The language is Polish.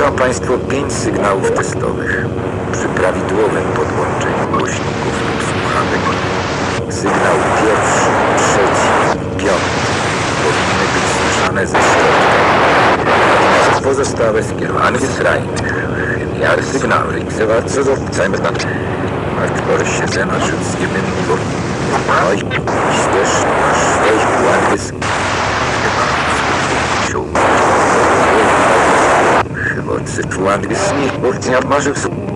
Otrzymają Państwo 5 sygnałów testowych. Przy prawidłowym podłączeniu głośników lub słuchawek sygnał pierwszy, trzeci, piąty powinny być słyszane ze środka. Natomiast pozostałe skierowane z rajnych. Jak sygnały, co chcemy na Aktor się na wszystkim bo oj, też masz swoich błędy chyba cytułan jest nie, bo nie masz